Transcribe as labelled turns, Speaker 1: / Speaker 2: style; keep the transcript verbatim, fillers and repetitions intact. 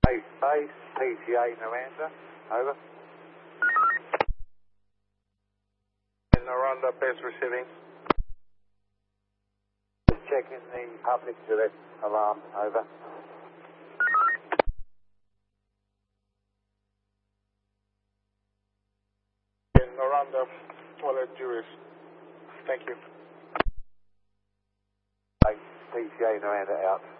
Speaker 1: Base, base, P T A Naranda, over. Naranda, base receiving. Just checking the public direct alarm, over. Naranda, toilet Jewish. Thank you. Base, P T A Naranda out.